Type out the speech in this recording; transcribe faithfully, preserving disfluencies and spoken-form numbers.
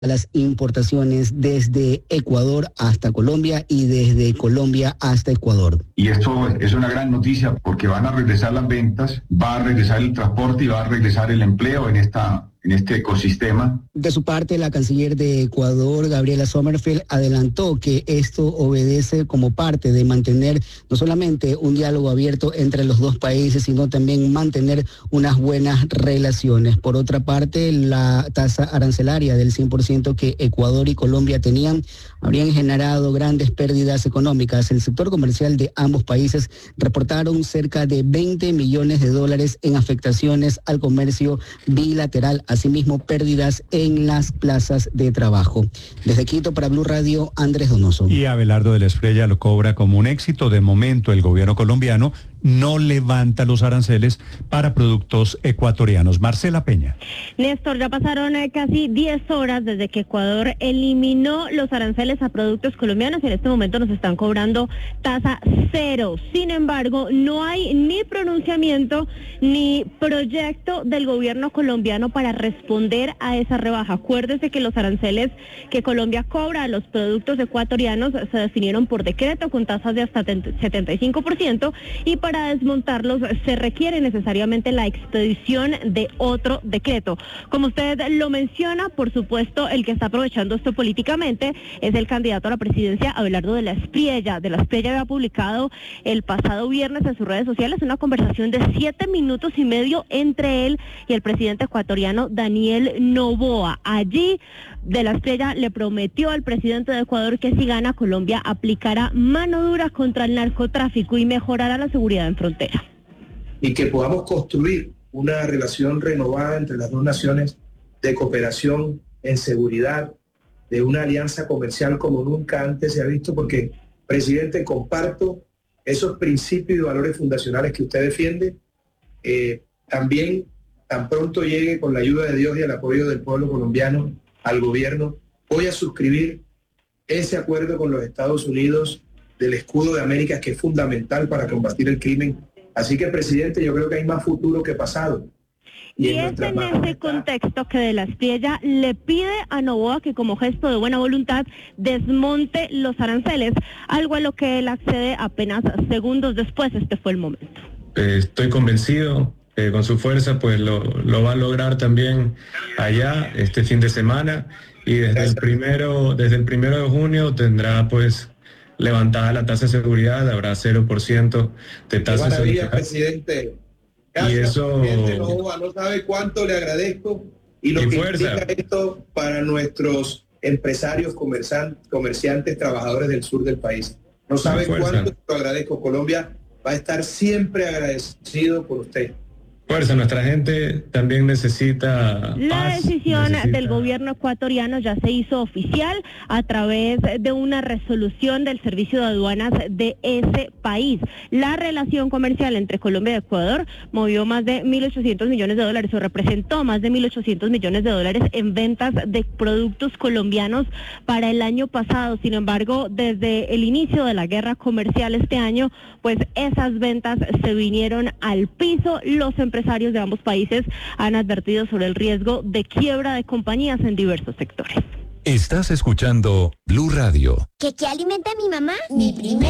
las importaciones desde Ecuador hasta Colombia y desde Colombia hasta Ecuador. Y esto es una gran noticia porque van a regresar las ventas, va a regresar el transporte y va a regresar el empleo en esta en este ecosistema. De su parte, la canciller de Ecuador, Gabriela Sommerfeld, adelantó que esto obedece como parte de mantener no solamente un diálogo abierto entre los dos países, sino también mantener unas buenas relaciones. Por otra parte, la tasa arancelaria del cien por ciento que Ecuador y Colombia tenían habrían generado grandes pérdidas económicas. El sector comercial de ambos países reportaron cerca de veinte millones de dólares en afectaciones al comercio bilateral. Asimismo, pérdidas en las plazas de trabajo. Desde Quito para Blue Radio, Andrés Donoso. Y Abelardo de la Espriella lo cobra como un éxito. De momento, el gobierno colombiano no levanta los aranceles para productos ecuatorianos. Marcela Peña. Néstor, ya pasaron eh, casi diez horas desde que Ecuador eliminó los aranceles a productos colombianos y en este momento nos están cobrando tasa cero. Sin embargo, no hay ni pronunciamiento ni proyecto del gobierno colombiano para responder a esa rebaja. Acuérdese que los aranceles que Colombia cobra a los productos ecuatorianos se definieron por decreto con tasas de hasta setenta y cinco por ciento y para Para desmontarlos se requiere necesariamente la expedición de otro decreto. Como usted lo menciona, por supuesto, el que está aprovechando esto políticamente es el candidato a la presidencia, Abelardo de la Espriella. De la Espriella había publicado el pasado viernes en sus redes sociales una conversación de siete minutos y medio entre él y el presidente ecuatoriano Daniel Noboa. Allí, de la Espriella le prometió al presidente de Ecuador que si gana, Colombia aplicará mano dura contra el narcotráfico y mejorará la seguridad en frontera. Y que podamos construir una relación renovada entre las dos naciones de cooperación en seguridad, de una alianza comercial como nunca antes se ha visto, porque, presidente, comparto esos principios y valores fundacionales que usted defiende. Eh, también, tan pronto llegue con la ayuda de Dios y el apoyo del pueblo colombiano al gobierno, voy a suscribir ese acuerdo con los Estados Unidos del escudo de América, que es fundamental para combatir el crimen. Así que, presidente, yo creo que hay más futuro que pasado. Y, y es en ese contexto que de la Espriella le pide a Noboa que como gesto de buena voluntad desmonte los aranceles, algo a lo que él accede apenas segundos después. Este fue el momento. Eh, estoy convencido que eh, con su fuerza pues lo, lo va a lograr también allá este fin de semana y desde el primero, desde el primero de junio tendrá pues levantada la tasa de seguridad, habrá cero por ciento de tasa de seguridad. Presidente. Gracias, y eso... presidente Noboa, no sabe cuánto le agradezco y lo y que fuerza. Implica esto para nuestros empresarios, comerciantes, trabajadores del sur del país. No sabe cuánto lo agradezco. Colombia va a estar siempre agradecido por usted. Fuerza, nuestra gente también necesita La paz, decisión necesita... del gobierno ecuatoriano ya se hizo oficial a través de una resolución del Servicio de Aduanas de ese país. La relación comercial entre Colombia y Ecuador movió más de mil ochocientos millones de dólares o representó más de mil ochocientos millones de dólares en ventas de productos colombianos para el año pasado. Sin embargo, desde el inicio de la guerra comercial este año, pues esas ventas se vinieron al piso. Los empresarios de ambos países han advertido sobre el riesgo de quiebra de compañías en diversos sectores. Estás escuchando Blue Radio. ¿Qué, qué alimenta a mi mamá? Mi primer